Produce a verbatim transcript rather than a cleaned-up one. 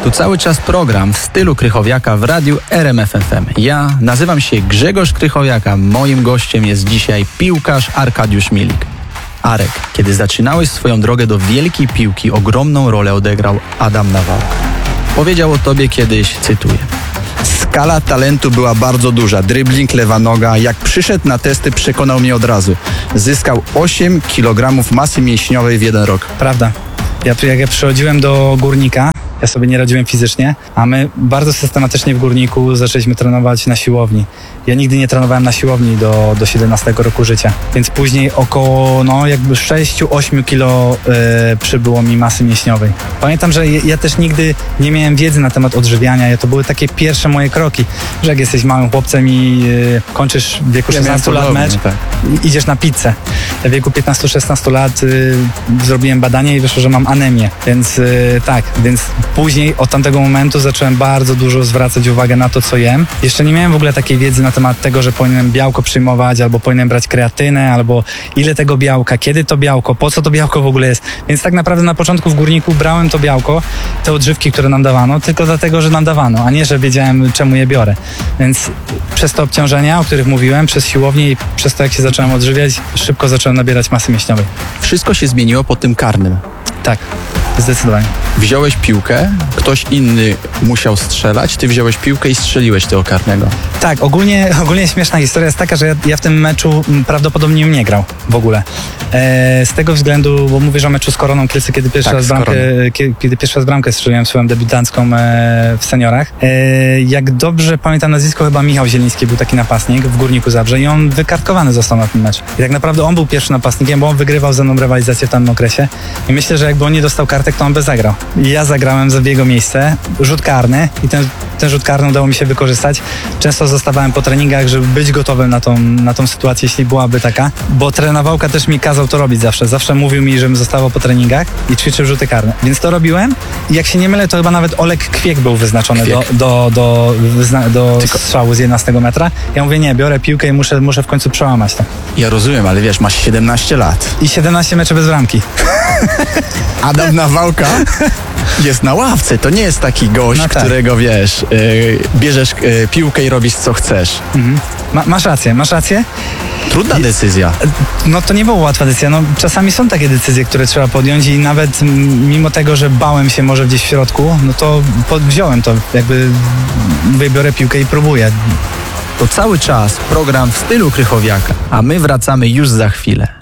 Tu cały czas program w stylu Krychowiaka w radiu R M F F M. Ja nazywam się Grzegorz Krychowiaka. Moim gościem jest dzisiaj piłkarz Arkadiusz Milik. Arek, kiedy zaczynałeś swoją drogę do wielkiej piłki, ogromną rolę odegrał Adam Nawałka. Powiedział o tobie kiedyś, cytuję: skala talentu była bardzo duża, dribbling, lewa noga. Jak przyszedł na testy, przekonał mnie od razu. Zyskał osiem kilogramów masy mięśniowej w jeden rok. Prawda. Ja, jak ja przychodziłem do Górnika, ja sobie nie radziłem fizycznie, a my bardzo systematycznie w Górniku zaczęliśmy trenować na siłowni. Ja nigdy nie trenowałem na siłowni do, do siedemnastego roku życia, więc później około no jakby sześć do ośmiu kilo e, przybyło mi masy mięśniowej. Pamiętam, że ja, ja też nigdy nie miałem wiedzy na temat odżywiania. Ja, to były takie pierwsze moje kroki, że jak jesteś małym chłopcem i e, kończysz w wieku szesnastu lat mecz, tak. i idziesz na pizzę. Ja w wieku piętnastu szesnastu lat e, zrobiłem badanie i wyszło, że mam anemię, więc e, tak, więc później od tamtego momentu zacząłem bardzo dużo zwracać uwagę na to, co jem. Jeszcze nie miałem w ogóle takiej wiedzy na temat tego, że powinienem białko przyjmować, albo powinienem brać kreatynę, albo ile tego białka, kiedy to białko, po co to białko w ogóle jest. Więc tak naprawdę na początku w Górniku brałem to białko, te odżywki, które nam dawano, tylko dlatego, że nam dawano, a nie, że wiedziałem, czemu je biorę. Więc przez te obciążenia, o których mówiłem, przez siłownię i przez to, jak się zacząłem odżywiać, szybko zacząłem nabierać masy mięśniowej. Wszystko się zmieniło po tym karnym. Tak, zdecydowanie. Wziąłeś piłkę, ktoś inny musiał strzelać, ty wziąłeś piłkę i strzeliłeś tego karnego. Tak, ogólnie, ogólnie śmieszna historia jest taka, że ja, ja w tym meczu prawdopodobnie nie grał w ogóle. E, z tego względu, bo mówisz o meczu z Koroną Kielce, kiedy pierwszy, tak, raz bramkę, kiedy, kiedy pierwszy raz bramkę strzeliłem swoją debiutancką e, w seniorach. E, jak dobrze pamiętam nazwisko, chyba Michał Zieliński był taki napastnik w Górniku Zabrze i on wykartkowany został na tym meczu. I tak naprawdę on był pierwszym napastnikiem, bo on wygrywał ze mną rywalizację w tamtym okresie i myślę, że jakby on nie dostał kartek, to on by zagrał. I ja zagrałem w jego miejsce, rzut karny i ten, ten rzut karny udało mi się wykorzystać. Często zostawałem po treningach, żeby być gotowym na tą, na tą sytuację, jeśli byłaby taka, bo trener Nawałka też mi kazał to robić zawsze. Zawsze mówił mi, żebym zostawał po treningach i ćwiczył rzuty karne. Więc to robiłem i jak się nie mylę, to chyba nawet Olek Kwiek był wyznaczony Kwiek. do, do, do, wyzna- do Tylko... strzału z jedenastego metra. Ja mówię, nie, biorę piłkę i muszę, muszę w końcu przełamać to. Ja rozumiem, ale wiesz, masz siedemnaście lat. I siedemnaście meczy bez bramki. Adam Nawałka jest na ławce, to nie jest taki gość, no tak. którego wiesz, yy, bierzesz yy, piłkę i robisz co chcesz. Mhm. Ma, masz rację, masz rację. Trudna decyzja. No to nie była łatwa decyzja. No, czasami są takie decyzje, które trzeba podjąć i nawet mimo tego, że bałem się może gdzieś w środku, no to wziąłem to, jakby wybiorę piłkę i próbuję. To cały czas program w stylu Krychowiaka, a my wracamy już za chwilę.